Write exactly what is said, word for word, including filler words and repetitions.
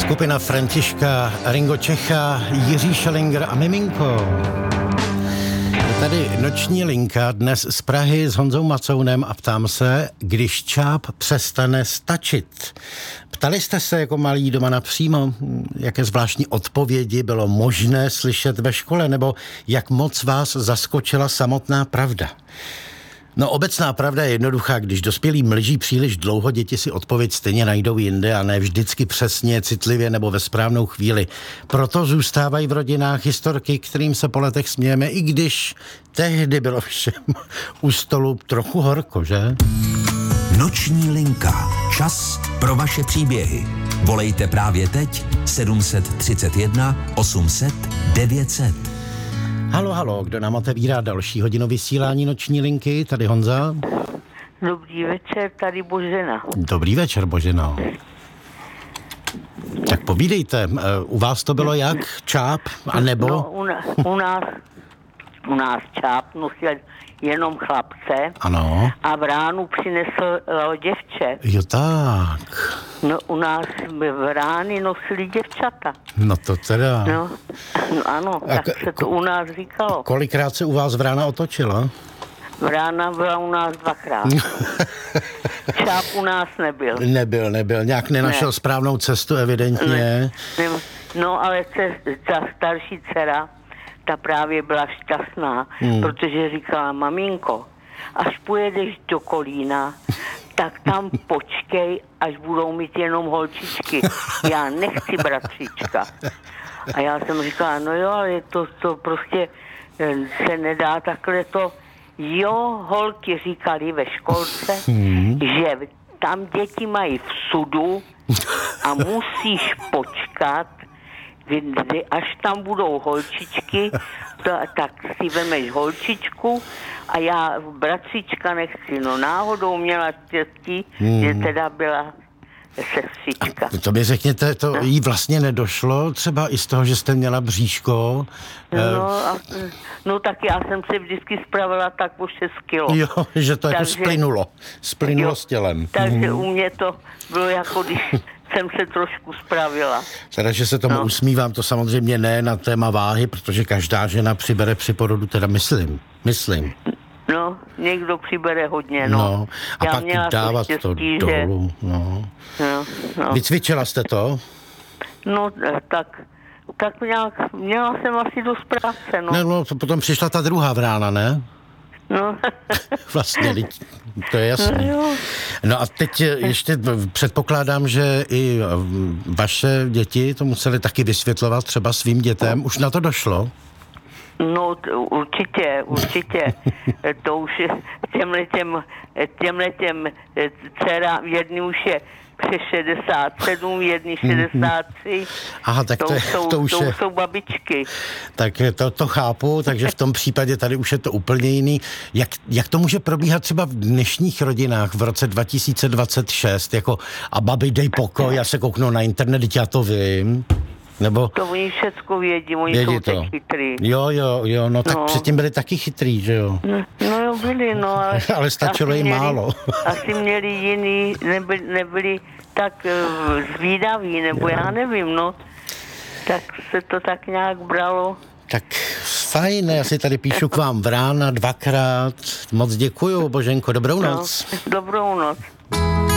Skupina Františka, Ringo Čecha, Jiří Šelinger a Miminko. Je tady noční linka dnes z Prahy s Honzou Macounem a ptám se, když čáp přestane stačit. Ptali jste se jako malí doma napřímo, jaké zvláštní odpovědi bylo možné slyšet ve škole, nebo jak moc vás zaskočila samotná pravda? No, obecná pravda je jednoduchá, když dospělí mlží příliš dlouho, děti si odpověď stejně najdou jinde a ne vždycky přesně, citlivě nebo ve správnou chvíli. Proto zůstávají v rodinách historky, kterým se po letech smějeme, i když tehdy bylo všem u stolu trochu horko, že? Noční linka. Čas pro vaše příběhy. Volejte právě teď sedm set třicet jedna osm set devět set. Halo, halo, kdo nám otevírá další hodinu vysílání noční linky? Tady Honza. Dobrý večer, tady Božena. Dobrý večer, Boženo. Tak povídejte, u vás to bylo jak? Čáp? A nebo? No, u, na, u nás u nás čáp nosil jenom chlapce. Ano. A v ránu přinesl děvče. Jo, tak. No, u nás v rány nosili děvčata. No to teda. No, no ano, A tak k- se to u nás říkalo. Kolikrát se u vás vrána otočila? Vrána byla u nás dvakrát. Čáp u nás nebyl. Nebyl, nebyl. Nějak nenašel Ne. správnou cestu, evidentně. Ne, ne, no, ale ce, ta starší dcera, ta právě byla šťastná, hmm. protože říkala, maminko, až pojedeš do Kolína, tak tam počkej, až budou mít jenom holčičky. Já nechci bratříčka. A já jsem říkala, no jo, ale to, to prostě se nedá takhle to. Jo, holky říkali ve školce, hmm. že tam děti mají v sudu a musíš počkat, kdy, až tam budou holčičky, to, tak si vemeš holčičku a já bratříčka nechci. No náhodou měla štěstí, hmm. že teda byla sestřička. A to mi řekněte, to no. jí vlastně nedošlo, třeba i z toho, že jste měla bříško? No, a, no tak já jsem se vždycky spravila tak po šest kilo. Jo, že to jako Takže- splynulo. Splynulo Jo, s tělem. Takže Mhm. u mě to bylo jako, když jsem se trošku spravila. Teda, že se tomu No. usmívám, to samozřejmě ne na téma váhy, protože každá žena přibere při porodu, teda myslím, myslím. No, někdo přibere hodně, no. No, a Já pak měla dávat to štěstí, že- dolů, no. No, no. Vycvičila jste to? no tak, tak nějak, měla jsem asi dost práce, no. Ne, no, to potom přišla ta druhá vrána, ne? No, Vlastně, teď- to je jasné. no jo. No a teď ještě předpokládám, že i vaše děti to museli taky vysvětlovat třeba svým dětem. Už na to došlo? No, t- určitě, určitě. To už je těmhle těm, těmhle těm eh, dcera, jedný už je přes šedesát sedm, jedný šedesát tři. Aha, tak to, je, jsou, to už to je, jsou babičky. tak to, to chápu, takže v tom případě tady už je to úplně jiný. Jak, jak to může probíhat třeba v dnešních rodinách v roce dva tisíce dvacet šest, jako a babi, dej pokoj, já se kouknu na internet, já to vím. Nebo To oni všecko vědí, oni vědí jsou to. teď chytrý. Jo, jo, jo, no tak No. předtím byli taky chytrý, že jo? No, no jo, byli, no, ale... Ale stačilo asi jim měli- málo. Asi měli jiný, nebyli, nebyli tak uh, zvídaví, nebo já nevím, no. Tak se to tak nějak bralo. Tak fajn, já si tady píšu k vám vrána dvakrát. Moc děkuju, Boženko, dobrou No, noc. dobrou noc.